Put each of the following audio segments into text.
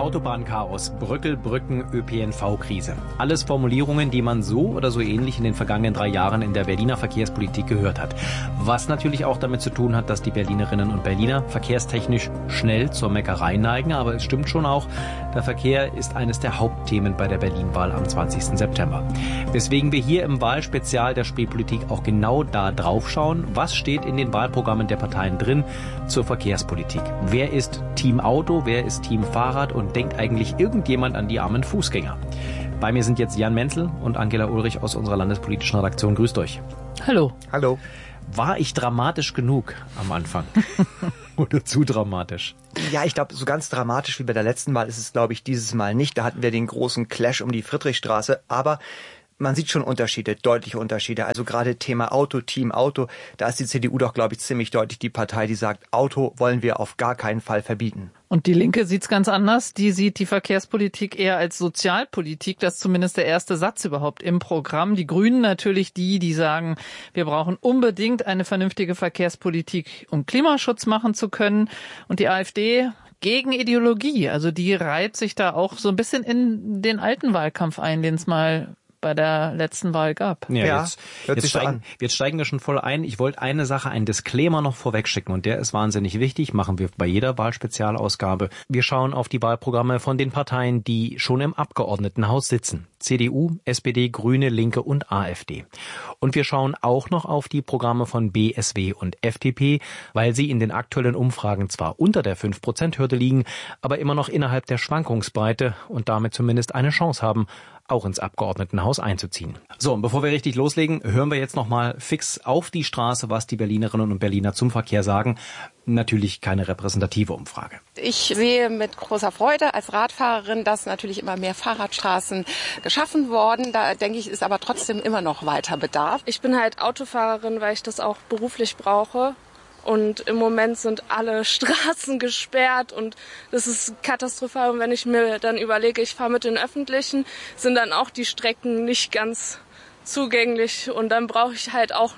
Autobahnchaos, Brückelbrücken, ÖPNV-Krise. Alles Formulierungen, die man so oder so ähnlich in den vergangenen 3 Jahren in der Berliner Verkehrspolitik gehört hat. Was natürlich auch damit zu tun hat, dass die Berlinerinnen und Berliner verkehrstechnisch schnell zur Meckerei neigen. Aber es stimmt schon auch, der Verkehr ist eines der Hauptthemen bei der Berlin-Wahl am 20. September. Weswegen wir hier im Wahlspezial der Spreepolitik auch genau da drauf schauen, was steht in den Wahlprogrammen der Parteien drin zur Verkehrspolitik. Wer ist Team Auto, wer ist Team Fahrrad und denkt eigentlich irgendjemand an die armen Fußgänger? Bei mir sind jetzt Jan Menzel und Angela Ulrich aus unserer landespolitischen Redaktion. Grüßt euch. Hallo. Hallo. War ich dramatisch genug am Anfang? Oder zu dramatisch? Ja, ich glaube, so ganz dramatisch wie bei der letzten Wahl ist es, glaube ich, dieses Mal nicht. Da hatten wir den großen Clash um die Friedrichstraße. Aber man sieht schon Unterschiede, deutliche Unterschiede. Also gerade Thema Auto, Team Auto, da ist die CDU doch, glaube ich, ziemlich deutlich die Partei, die sagt, Auto wollen wir auf gar keinen Fall verbieten. Und die Linke sieht's ganz anders. Die sieht die Verkehrspolitik eher als Sozialpolitik. Das ist zumindest der erste Satz überhaupt im Programm. Die Grünen natürlich die sagen, wir brauchen unbedingt eine vernünftige Verkehrspolitik, um Klimaschutz machen zu können. Und die AfD gegen Ideologie. Also die reiht sich da auch so ein bisschen in den alten Wahlkampf ein, den es mal bei der letzten Wahl gab. Ja, jetzt steigen wir schon voll ein. Ich wollte eine Sache, einen Disclaimer noch vorweg schicken und der ist wahnsinnig wichtig, machen wir bei jeder Wahlspezialausgabe. Wir schauen auf die Wahlprogramme von den Parteien, die schon im Abgeordnetenhaus sitzen. CDU, SPD, Grüne, Linke und AfD. Und wir schauen auch noch auf die Programme von BSW und FDP, weil sie in den aktuellen Umfragen zwar unter der 5%-Hürde liegen, aber immer noch innerhalb der Schwankungsbreite und damit zumindest eine Chance haben, auch ins Abgeordnetenhaus einzuziehen. So, und bevor wir richtig loslegen, hören wir jetzt nochmal fix auf die Straße, was die Berlinerinnen und Berliner zum Verkehr sagen. Natürlich keine repräsentative Umfrage. Ich sehe mit großer Freude als Radfahrerin, dass natürlich immer mehr Fahrradstraßen geschaffen wurden. Da denke ich, ist aber trotzdem immer noch weiter Bedarf. Ich bin halt Autofahrerin, weil ich das auch beruflich brauche. Und im Moment sind alle Straßen gesperrt und das ist katastrophal. Und wenn ich mir dann überlege, ich fahre mit den Öffentlichen, sind dann auch die Strecken nicht ganz zugänglich. Und dann brauche ich halt auch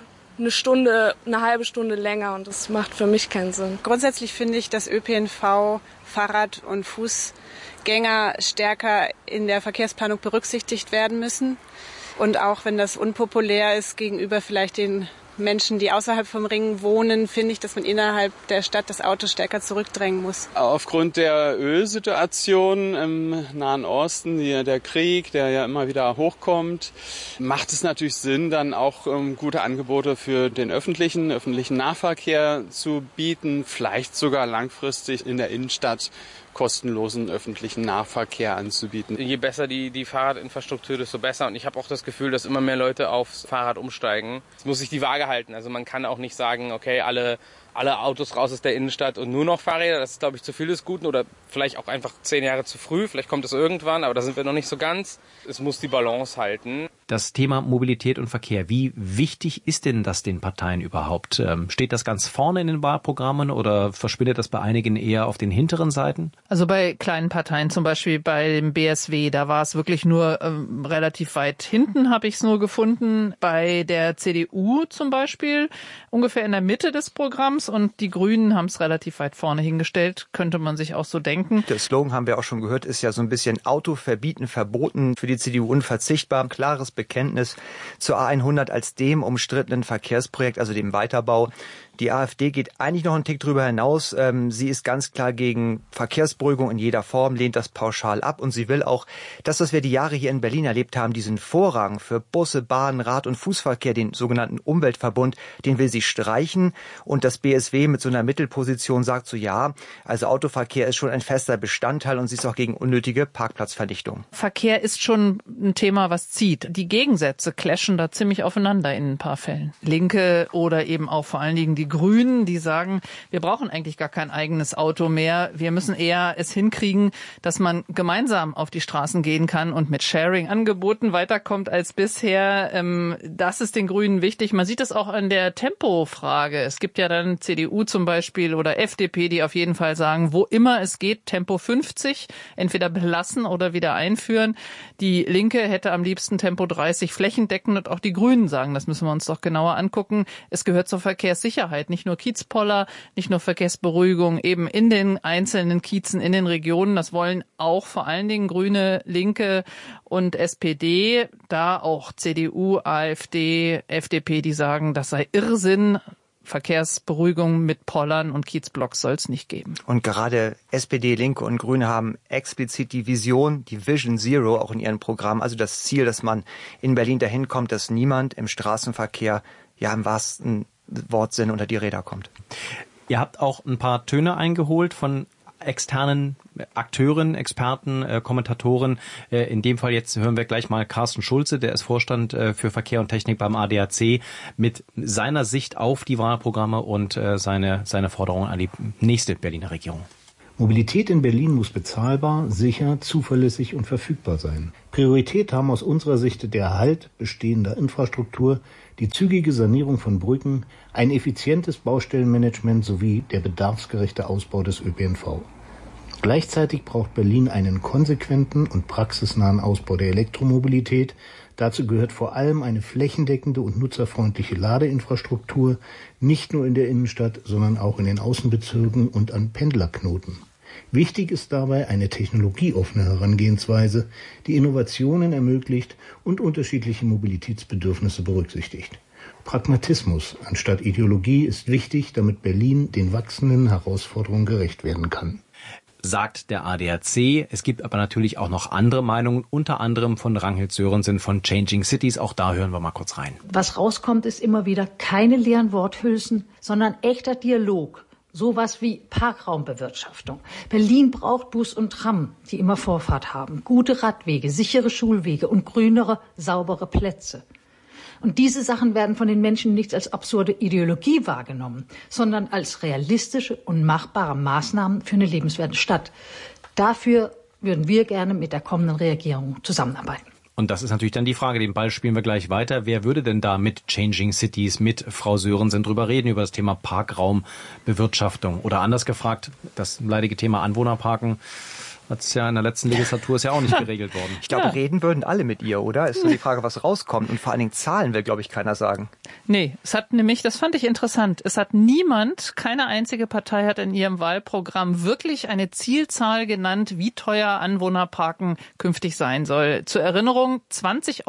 eine halbe Stunde länger und das macht für mich keinen Sinn. Grundsätzlich finde ich, dass ÖPNV, Fahrrad- und Fußgänger stärker in der Verkehrsplanung berücksichtigt werden müssen. Und auch wenn das unpopulär ist gegenüber vielleicht den Menschen, die außerhalb vom Ring wohnen, finde ich, dass man innerhalb der Stadt das Auto stärker zurückdrängen muss. Aufgrund der Ölsituation im Nahen Osten, der Krieg, der ja immer wieder hochkommt, macht es natürlich Sinn, dann auch gute Angebote für den öffentlichen Nahverkehr zu bieten, vielleicht sogar langfristig in der Innenstadt kostenlosen öffentlichen Nahverkehr anzubieten. Je besser die Fahrradinfrastruktur, desto besser. Und ich habe auch das Gefühl, dass immer mehr Leute aufs Fahrrad umsteigen. Es muss sich die Waage halten. Also man kann auch nicht sagen, okay, alle Autos raus aus der Innenstadt und nur noch Fahrräder. Das ist, glaube ich, zu viel des Guten oder vielleicht auch einfach 10 Jahre zu früh. Vielleicht kommt es irgendwann, aber da sind wir noch nicht so ganz. Es muss die Balance halten. Das Thema Mobilität und Verkehr, wie wichtig ist denn das den Parteien überhaupt? Steht das ganz vorne in den Wahlprogrammen oder verschwindet das bei einigen eher auf den hinteren Seiten? Also bei kleinen Parteien, zum Beispiel bei dem BSW, da war es wirklich nur relativ weit hinten, habe ich es nur gefunden. Bei der CDU zum Beispiel ungefähr in der Mitte des Programms und die Grünen haben es relativ weit vorne hingestellt, könnte man sich auch so denken. Der Slogan haben wir auch schon gehört, ist ja so ein bisschen Auto verbieten, verboten, für die CDU unverzichtbar. Klares Bekenntnis zur A100 als dem umstrittenen Verkehrsprojekt, also dem Weiterbau. Die AfD geht eigentlich noch einen Tick drüber hinaus. Sie ist ganz klar gegen Verkehrsberuhigung in jeder Form, lehnt das pauschal ab und sie will auch, das, was wir die Jahre hier in Berlin erlebt haben, diesen Vorrang für Busse, Bahn, Rad- und Fußverkehr, den sogenannten Umweltverbund, den will sie streichen und das BSW mit so einer Mittelposition sagt so, ja, also Autoverkehr ist schon ein fester Bestandteil und sie ist auch gegen unnötige Parkplatzverdichtung. Verkehr ist schon ein Thema, was zieht. Die Gegensätze clashen da ziemlich aufeinander in ein paar Fällen. Linke oder eben auch vor allen Dingen die Grünen, die sagen, wir brauchen eigentlich gar kein eigenes Auto mehr. Wir müssen eher es hinkriegen, dass man gemeinsam auf die Straßen gehen kann und mit Sharing-Angeboten weiterkommt als bisher. Das ist den Grünen wichtig. Man sieht es auch an der Tempofrage. Es gibt ja dann CDU zum Beispiel oder FDP, die auf jeden Fall sagen, wo immer es geht, Tempo 50, entweder belassen oder wieder einführen. Die Linke hätte am liebsten Tempo 30 flächendeckend und auch die Grünen sagen, das müssen wir uns doch genauer angucken. Es gehört zur Verkehrssicherheit Sicherheit. Nicht nur Kiezpoller, nicht nur Verkehrsberuhigung eben in den einzelnen Kiezen, in den Regionen. Das wollen auch vor allen Dingen Grüne, Linke und SPD, da auch CDU, AfD, FDP, die sagen, das sei Irrsinn. Verkehrsberuhigung mit Pollern und Kiezblocks soll es nicht geben. Und gerade SPD, Linke und Grüne haben explizit die Vision, die Vision Zero auch in ihrem Programm, also das Ziel, dass man in Berlin dahin kommt, dass niemand im Straßenverkehr ja im wahrsten Wortsinn unter die Räder kommt. Ihr habt auch ein paar Töne eingeholt von externen Akteuren, Experten, Kommentatoren. In dem Fall jetzt hören wir gleich mal Carsten Schulze, der ist Vorstand für Verkehr und Technik beim ADAC, mit seiner Sicht auf die Wahlprogramme und seine Forderungen an die nächste Berliner Regierung. Mobilität in Berlin muss bezahlbar, sicher, zuverlässig und verfügbar sein. Priorität haben aus unserer Sicht der Erhalt bestehender Infrastruktur, die zügige Sanierung von Brücken, ein effizientes Baustellenmanagement sowie der bedarfsgerechte Ausbau des ÖPNV. Gleichzeitig braucht Berlin einen konsequenten und praxisnahen Ausbau der Elektromobilität. Dazu gehört vor allem eine flächendeckende und nutzerfreundliche Ladeinfrastruktur, nicht nur in der Innenstadt, sondern auch in den Außenbezirken und an Pendlerknoten. Wichtig ist dabei eine technologieoffene Herangehensweise, die Innovationen ermöglicht und unterschiedliche Mobilitätsbedürfnisse berücksichtigt. Pragmatismus anstatt Ideologie ist wichtig, damit Berlin den wachsenden Herausforderungen gerecht werden kann. Sagt der ADAC. Es gibt aber natürlich auch noch andere Meinungen, unter anderem von Ragnhild Sörensen von Changing Cities. Auch da hören wir mal kurz rein. Was rauskommt, ist immer wieder keine leeren Worthülsen, sondern echter Dialog. Sowas wie Parkraumbewirtschaftung. Berlin braucht Bus und Tram, die immer Vorfahrt haben. Gute Radwege, sichere Schulwege und grünere, saubere Plätze. Und diese Sachen werden von den Menschen nicht als absurde Ideologie wahrgenommen, sondern als realistische und machbare Maßnahmen für eine lebenswerte Stadt. Dafür würden wir gerne mit der kommenden Regierung zusammenarbeiten. Und das ist natürlich dann die Frage, den Ball spielen wir gleich weiter. Wer würde denn da mit Changing Cities, mit Frau Sörensen drüber reden, über das Thema Parkraumbewirtschaftung? Oder anders gefragt, das leidige Thema Anwohnerparken hat es ja in der letzten Legislatur ist ja auch nicht geregelt worden. Ich glaube, reden würden alle mit ihr, oder? Ist so die Frage, was rauskommt. Und vor allen Dingen Zahlen will, glaube ich, keiner sagen. Nee, es hat nämlich, das fand ich interessant, es hat niemand, keine einzige Partei hat in ihrem Wahlprogramm wirklich eine Zielzahl genannt, wie teuer Anwohnerparken künftig sein soll. Zur Erinnerung, 20,40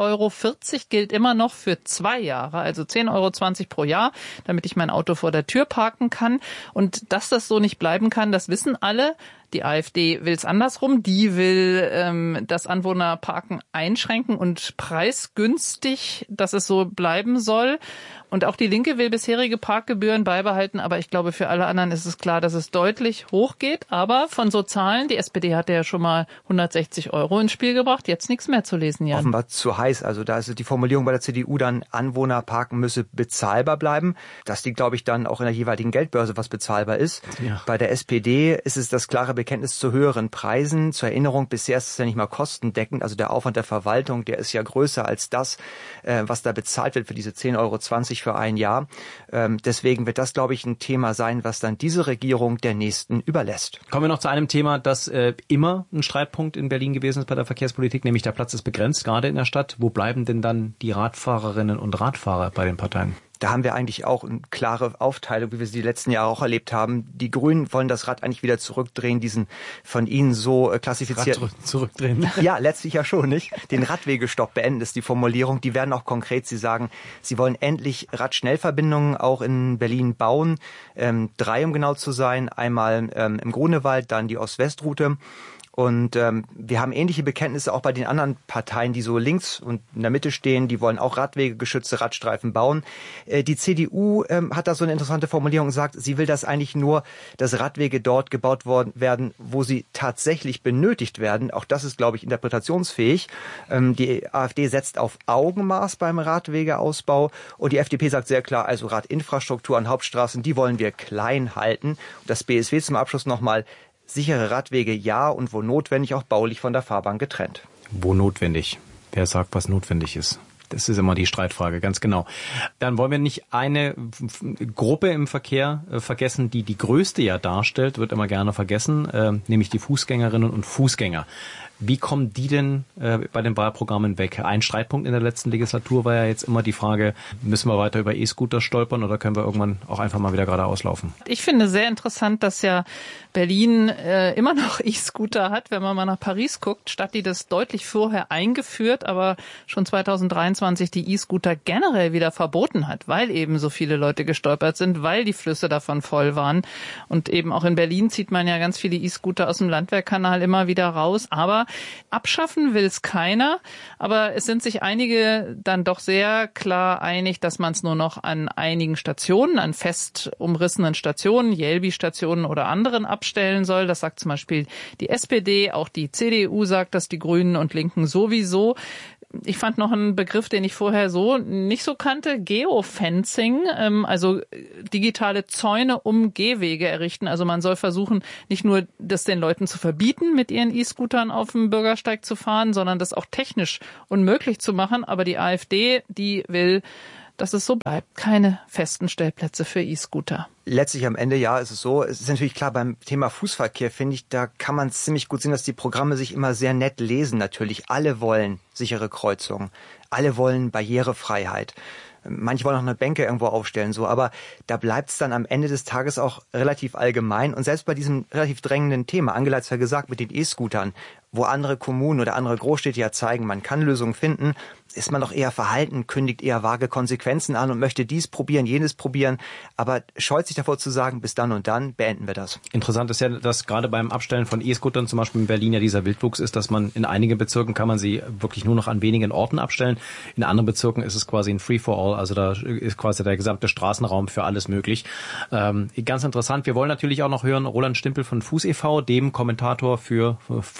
€ gilt immer noch für 2 Jahre, also 10,20 € pro Jahr, damit ich mein Auto vor der Tür parken kann. Und dass das so nicht bleiben kann, das wissen alle. Die AfD will es andersrum. Die will das Anwohnerparken einschränken und preisgünstig, dass es so bleiben soll. Und auch die Linke will bisherige Parkgebühren beibehalten. Aber ich glaube, für alle anderen ist es klar, dass es deutlich hochgeht. Aber von so Zahlen, die SPD hatte ja schon mal 160 € ins Spiel gebracht. Jetzt nichts mehr zu lesen, Jan. Offenbar zu heiß. Also da ist die Formulierung bei der CDU dann, Anwohnerparken müsse bezahlbar bleiben. Das liegt, glaube ich, dann auch in der jeweiligen Geldbörse, was bezahlbar ist. Ja. Bei der SPD ist es das klare Bekenntnis zu höheren Preisen. Zur Erinnerung, bisher ist es ja nicht mal kostendeckend. Also der Aufwand der Verwaltung, der ist ja größer als das, was da bezahlt wird für diese 10,20 € für ein Jahr. Deswegen wird das, glaube ich, ein Thema sein, was dann diese Regierung der nächsten überlässt. Kommen wir noch zu einem Thema, das immer ein Streitpunkt in Berlin gewesen ist bei der Verkehrspolitik, nämlich der Platz ist begrenzt, gerade in der Stadt. Wo bleiben denn dann die Radfahrerinnen und Radfahrer bei den Parteien? Da haben wir eigentlich auch eine klare Aufteilung, wie wir sie die letzten Jahre auch erlebt haben. Die Grünen wollen das Rad eigentlich wieder zurückdrehen, diesen von ihnen so klassifizierten... Zurückdrehen? Ja, letztlich ja schon, nicht? Den Radwegestopp beenden ist die Formulierung. Die werden auch konkret. Sie sagen, sie wollen endlich Radschnellverbindungen auch in Berlin bauen. 3, um genau zu sein. Einmal im Grunewald, dann die Ost-West-Route. Und wir haben ähnliche Bekenntnisse auch bei den anderen Parteien, die so links und in der Mitte stehen. Die wollen auch radwegegeschützte Radstreifen bauen. Die CDU hat da so eine interessante Formulierung gesagt, sie will das eigentlich nur, dass Radwege dort gebaut werden, wo sie tatsächlich benötigt werden. Auch das ist, glaube ich, interpretationsfähig. Die AfD setzt auf Augenmaß beim Radwegeausbau. Und die FDP sagt sehr klar, also Radinfrastruktur an Hauptstraßen, die wollen wir klein halten. Und das BSW zum Abschluss nochmal: Sichere Radwege ja und wo notwendig auch baulich von der Fahrbahn getrennt. Wo notwendig? Wer sagt, was notwendig ist? Das ist immer die Streitfrage, ganz genau. Dann wollen wir nicht eine Gruppe im Verkehr vergessen, die die größte ja darstellt, wird immer gerne vergessen, nämlich die Fußgängerinnen und Fußgänger. Wie kommen die denn bei den Wahlprogrammen weg? Ein Streitpunkt in der letzten Legislatur war ja jetzt immer die Frage, müssen wir weiter über E-Scooter stolpern oder können wir irgendwann auch einfach mal wieder geradeaus laufen? Ich finde sehr interessant, dass ja Berlin immer noch E-Scooter hat, wenn man mal nach Paris guckt. Stadt, die das deutlich vorher eingeführt, aber schon 2023 die E-Scooter generell wieder verboten hat, weil eben so viele Leute gestolpert sind, weil die Flüsse davon voll waren. Und eben auch in Berlin zieht man ja ganz viele E-Scooter aus dem Landwehrkanal immer wieder raus. Aber abschaffen will es keiner. Aber es sind sich einige dann doch sehr klar einig, dass man es nur noch an einigen Stationen, an fest umrissenen Stationen, Jelbi-Stationen oder anderen abstellen soll. Das sagt zum Beispiel die SPD, auch die CDU sagt das, die Grünen und Linken sowieso. Ich fand noch einen Begriff, den ich vorher so nicht so kannte, Geofencing, also digitale Zäune um Gehwege errichten. Also man soll versuchen, nicht nur das den Leuten zu verbieten, mit ihren E-Scootern auf dem Bürgersteig zu fahren, sondern das auch technisch unmöglich zu machen. Aber die AfD, die will, dass es so bleibt. Keine festen Stellplätze für E-Scooter. Letztlich am Ende, ja, ist es so. Es ist natürlich klar, beim Thema Fußverkehr, finde ich, da kann man ziemlich gut sehen, dass die Programme sich immer sehr nett lesen. Natürlich, alle wollen sichere Kreuzungen. Alle wollen Barrierefreiheit. Manche wollen auch eine Bänke irgendwo aufstellen, so, aber da bleibt es dann am Ende des Tages auch relativ allgemein. Und selbst bei diesem relativ drängenden Thema, Angela hat es ja gesagt, mit den E-Scootern, wo andere Kommunen oder andere Großstädte ja zeigen, man kann Lösungen finden, ist man doch eher verhalten, kündigt eher vage Konsequenzen an und möchte dies probieren, jenes probieren, aber scheut sich davor zu sagen, bis dann und dann beenden wir das. Interessant ist ja, dass gerade beim Abstellen von E-Scootern zum Beispiel in Berlin ja dieser Wildwuchs ist, dass man in einigen Bezirken kann man sie wirklich nur noch an wenigen Orten abstellen. In anderen Bezirken ist es quasi ein Free-for-all, also da ist quasi der gesamte Straßenraum für alles möglich. Ganz interessant. Wir wollen natürlich auch noch hören, Roland Stimpel von Fuß e.V., dem Kommentator für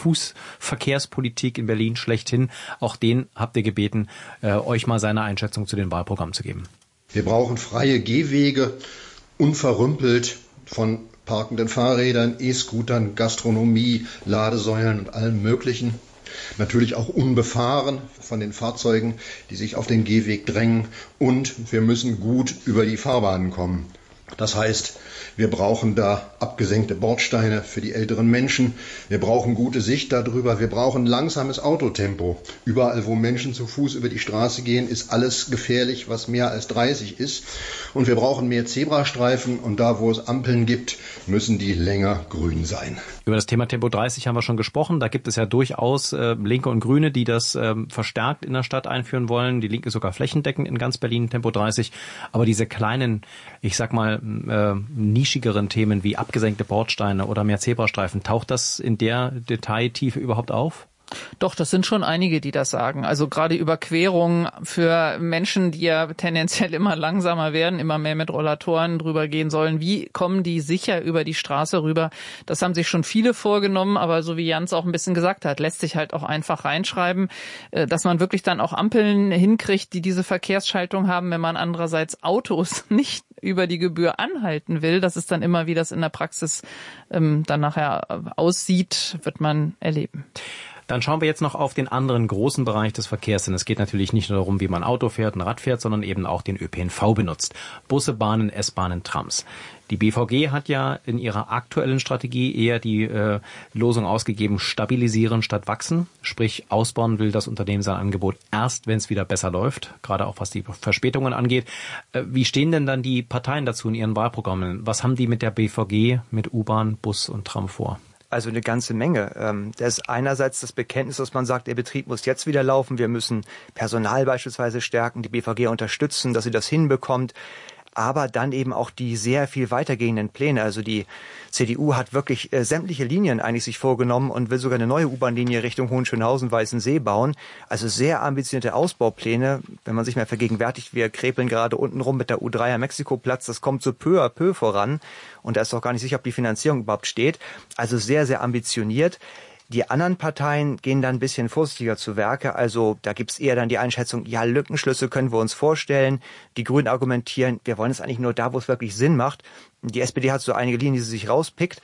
Fußverkehrspolitik in Berlin schlechthin. Auch den habt ihr gebeten, euch mal seine Einschätzung zu den Wahlprogrammen zu geben. Wir brauchen freie Gehwege, unverrümpelt von parkenden Fahrrädern, E-Scootern, Gastronomie, Ladesäulen und allem Möglichen. Natürlich auch unbefahren von den Fahrzeugen, die sich auf den Gehweg drängen. Und wir müssen gut über die Fahrbahnen kommen. Das heißt, wir brauchen da abgesenkte Bordsteine für die älteren Menschen. Wir brauchen gute Sicht darüber. Wir brauchen langsames Autotempo. Überall, wo Menschen zu Fuß über die Straße gehen, ist alles gefährlich, was mehr als 30 ist. Und wir brauchen mehr Zebrastreifen. Und da, wo es Ampeln gibt, müssen die länger grün sein. Über das Thema Tempo 30 haben wir schon gesprochen. Da gibt es ja durchaus Linke und Grüne, die das verstärkt in der Stadt einführen wollen. Die Linke sogar flächendeckend in ganz Berlin Tempo 30. Aber diese kleinen, ich sag mal, nischigeren Themen wie abgesenkte Bordsteine oder mehr Zebrastreifen, taucht das in der Detailtiefe überhaupt auf? Doch, das sind schon einige, die das sagen. Also gerade Überquerungen für Menschen, die ja tendenziell immer langsamer werden, immer mehr mit Rollatoren drüber gehen sollen. Wie kommen die sicher über die Straße rüber? Das haben sich schon viele vorgenommen, aber so wie Jans auch ein bisschen gesagt hat, lässt sich halt auch einfach reinschreiben, dass man wirklich dann auch Ampeln hinkriegt, die diese Verkehrsschaltung haben, wenn man andererseits Autos nicht über die Gebühr anhalten will. Das ist dann immer, wie das in der Praxis dann nachher aussieht, wird man erleben. Dann schauen wir jetzt noch auf den anderen großen Bereich des Verkehrs, denn es geht natürlich nicht nur darum, wie man Auto fährt, ein Rad fährt, sondern eben auch den ÖPNV benutzt. Busse, Bahnen, S-Bahnen, Trams. Die BVG hat ja in ihrer aktuellen Strategie eher die Losung ausgegeben, stabilisieren statt wachsen. Sprich, ausbauen will das Unternehmen sein Angebot erst, wenn es wieder besser läuft, gerade auch was die Verspätungen angeht. Wie stehen denn dann die Parteien dazu in ihren Wahlprogrammen? Was haben die mit der BVG, mit U-Bahn, Bus und Tram vor? Also eine ganze Menge. Das ist einerseits das Bekenntnis, dass man sagt, der Betrieb muss jetzt wieder laufen. Wir müssen Personal beispielsweise stärken, die BVG unterstützen, dass sie das hinbekommt. Aber dann eben auch die sehr viel weitergehenden Pläne. Also die CDU hat wirklich sämtliche Linien eigentlich sich vorgenommen und will sogar eine neue U-Bahn-Linie Richtung Hohenschönhausen-Weißensee bauen. Also sehr ambitionierte Ausbaupläne. Wenn man sich mal vergegenwärtigt, wir krepeln gerade unten rum mit der U3 am Mexikoplatz. Das kommt so peu à peu voran. Und da ist auch gar nicht sicher, ob die Finanzierung überhaupt steht. Also sehr, sehr ambitioniert. Die anderen Parteien gehen dann ein bisschen vorsichtiger zu Werke. Also da gibt's eher dann die Einschätzung, ja, Lückenschlüsse können wir uns vorstellen. Die Grünen argumentieren, wir wollen es eigentlich nur da, wo es wirklich Sinn macht. Die SPD hat so einige Linien, die sie sich rauspickt.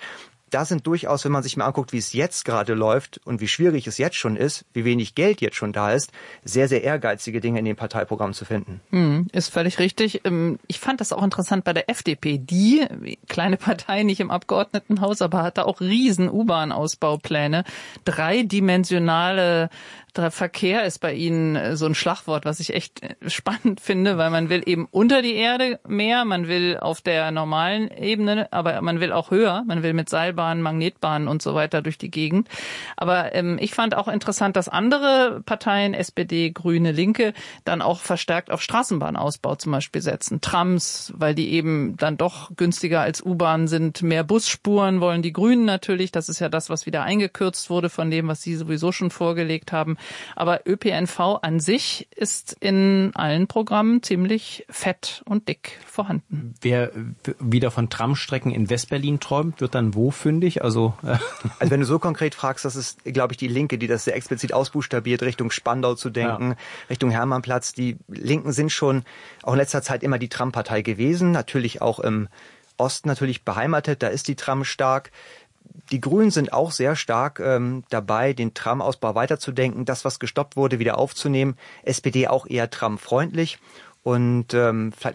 da sind durchaus, wenn man sich mal anguckt, wie es jetzt gerade läuft und wie schwierig es jetzt schon ist, wie wenig Geld jetzt schon da ist, sehr, sehr ehrgeizige Dinge in dem Parteiprogramm zu finden. Ist völlig richtig. Ich fand das auch interessant bei der FDP. Die, kleine Partei, nicht im Abgeordnetenhaus, aber hatte auch riesen U-Bahn-Ausbaupläne. Dreidimensionale Verkehr ist bei Ihnen so ein Schlagwort, was ich echt spannend finde, weil man will eben unter die Erde mehr, man will auf der normalen Ebene, aber man will auch höher, man will mit Seilbahnen, Magnetbahnen und so weiter durch die Gegend. Aber ich fand auch interessant, dass andere Parteien, SPD, Grüne, Linke, dann auch verstärkt auf Straßenbahnausbau zum Beispiel setzen. Trams, weil die eben dann doch günstiger als U-Bahn sind. Mehr Busspuren wollen die Grünen natürlich. Das ist ja das, was wieder eingekürzt wurde von dem, was sie sowieso schon vorgelegt haben. Aber ÖPNV an sich ist in allen Programmen ziemlich fett und dick vorhanden. Wer wieder von Tramstrecken in Westberlin träumt, wird dann wo fündig? Also wenn du so konkret fragst, das ist, glaube ich, die Linke, die das sehr explizit ausbuchstabiert, Richtung Spandau zu denken, Richtung Hermannplatz. Die Linken sind schon auch in letzter Zeit immer die Trampartei gewesen, natürlich auch im Osten natürlich beheimatet, da ist die Tram stark. Die Grünen sind auch sehr stark dabei, den Tramausbau weiterzudenken, das, was gestoppt wurde, wieder aufzunehmen. SPD auch eher tramfreundlich und vielleicht